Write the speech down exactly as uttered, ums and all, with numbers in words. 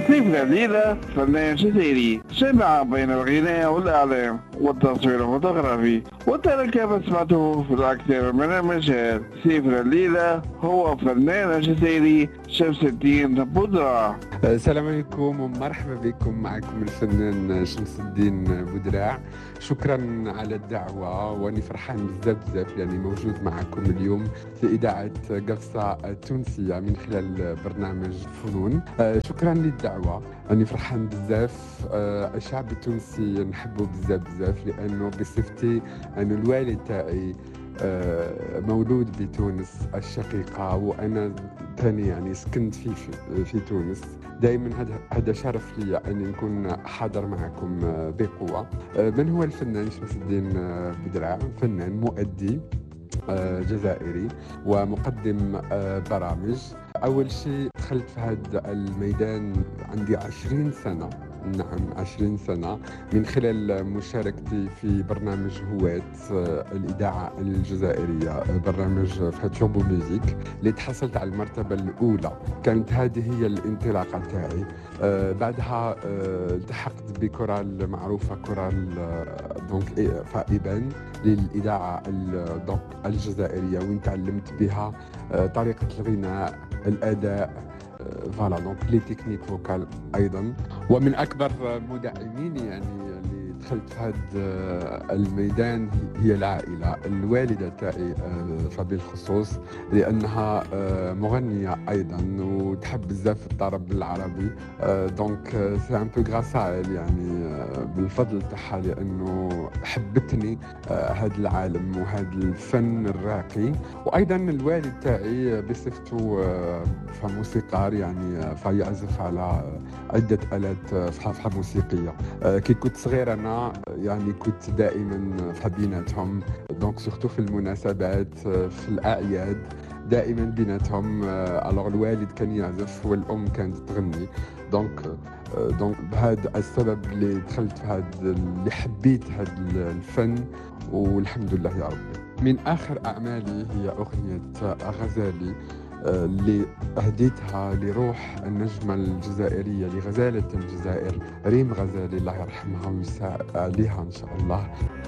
سيف ليلى فنان جزائري جمع بين الغناء والإعلام والتصوير الفوتوغرافي، وترك ما سمعته في الأكثر من المجال. سيف ليلى هو فنان جزائري شمس الدين بودرة. السلام عليكم ومرحبا بكم. معكم الفنان شمس الدين بودراع. شكرا على الدعوة، واني فرحان بزاف بزاف يعني موجود معكم اليوم في إذاعة قفصة التونسية من خلال برنامج فنون. شكرا للدعوة، أني فرحان بزاف. الشعب التونسي نحبه بزاف بزاف لأنه بصفتي أنه الوالد تاعي مولود بتونس الشقيقة، وأنا ثاني يعني سكنت في في, في تونس. دائما هذا شرف لي أن نكون حاضر معكم بقوة. من هو الفنان شمس الدين بودراع؟ فنان مؤدي جزائري ومقدم برامج. أول شيء دخلت في هذا الميدان عندي عشرين سنة، نعم عشرين سنة، من خلال مشاركتي في برنامج هواة الإذاعة الجزائرية، برنامج فاتور بو ميوزيك اللي تحصلت على المرتبة الأولى. كانت هذه هي الانطلاقة تاعي. آه بعدها آه التحقت بكورال معروفة، كورال آه دونك فائبان للإذاعة الجزائرية، وين تعلمت بها آه طريقة الغناء، الأداء، فوالا دونك لي تكنيك فوكال ايضا. ومن اكبر مدعميني يعني اللي دخلت في هذا الميدان هي العائله، الوالده تاعي فبالخصوص لانها مغنيه ايضا وتحب بزاف الطرب العربي. دونك سي ان بو غراس يعني بالفضل تاعها، لانه حبتني هذا العالم وهذا الفن الراقي. وايضا الوالد تاعي بصفته فموسيقار يعني فيعزف على عدة آلات فحفحة موسيقية. كي كنت صغير أنا يعني كنت دائما في بيناتهم، دونك سورتو في المناسبات في الأعياد دائما بيناتهم. الوغ الوالد كان يعزف والأم كانت تغني. دونك دونك بهذا السبب اللي دخلت في هذا، اللي حبيت هذا الفن، والحمد لله يا ربي. من آخر أعمالي هي أغنية غزالي اللي أهديتها لروح النجمة الجزائرية لغزالة الجزائر ريم غزالي الله يرحمها ويسع عليها إن شاء الله.